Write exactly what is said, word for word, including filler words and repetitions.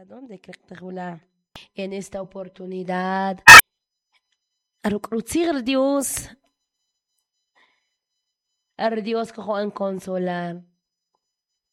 ¿Dónde crees que en esta oportunidad? Arrucrucir Dios. Ar Dios que Juan consolar.